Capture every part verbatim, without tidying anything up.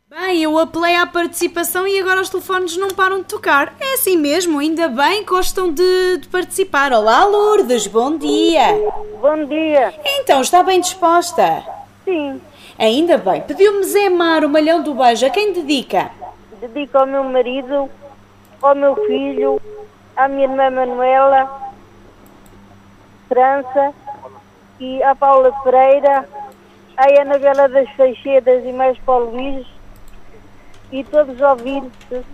Bem, eu apelei à participação e agora os telefones não param de tocar. É assim mesmo, ainda bem que gostam de, de participar. Olá, Lourdes, bom dia. Bom dia. Então, está bem disposta? Sim. Ainda bem. Pediu-me Zé Mar, o malhão do beijo. A quem dedica? Dedico ao meu marido, ao meu filho, à minha irmã Manuela, França, e à Paula Pereira, à Anabela das Feixedas e mais para o Luís, e todos os ouvintes,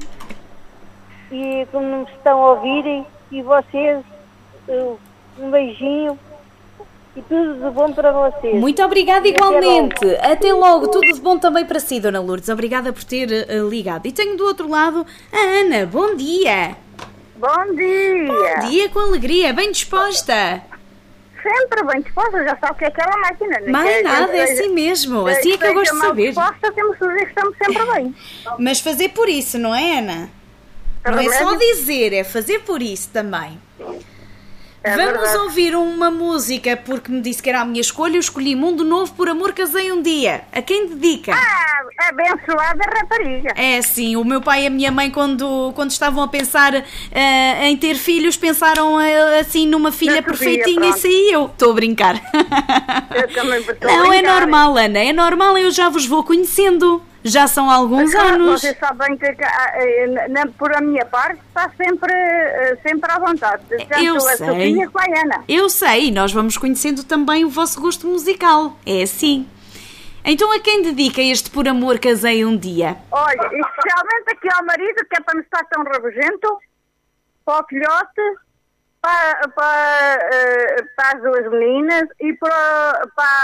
e como me estão a ouvirem, e vocês, um beijinho, e tudo de bom para vocês. Muito obrigada e igualmente. Até, até logo. Tudo de bom também para si, Dona Lourdes. Obrigada por ter uh, ligado. E tenho do outro lado a Ana. Bom dia. Bom dia. Bom dia, com alegria. Bem disposta. Sempre bem disposta, já sabe o que é aquela máquina. Né? Mais que, nada, que, é assim mesmo. Assim é que eu gosto de saber. Disposta, temos que dizer que estamos sempre bem. Mas fazer por isso, não é, Ana? Não é só dizer, é fazer por isso também. É Vamos verdade. ouvir uma música, porque me disse que era a minha escolha. Eu escolhi Mundo Novo, Por Amor Casei um Dia. A quem dedica? Ah, abençoada rapariga. É sim, o meu pai e a minha mãe, quando, quando estavam a pensar uh, em ter filhos, pensaram uh, assim numa filha Na perfeitinha, Sofia, e saí eu. Estou a brincar. Eu também estou Não, a brincar. é normal, Ana, é normal, eu já vos vou conhecendo. Já são alguns Porque, anos. Vocês sabem que, que ah, na, por a minha parte, está sempre, ah, sempre à vontade. Tanto Eu a sei. Sofia como a Ana. Eu sei, nós vamos conhecendo também o vosso gosto musical. É assim. Então a quem dedica este Por Amor Casei um Dia? Olha, especialmente aqui ao marido, que é para não estar tão rabugento, para o filhote, para, para, ah, para as duas meninas e para, para